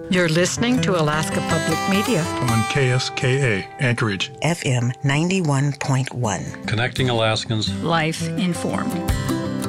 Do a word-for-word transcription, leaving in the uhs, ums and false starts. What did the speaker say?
You're listening to Alaska Public Media on K S K A, Anchorage, F M ninety-one point one. Connecting Alaskans. Life informed.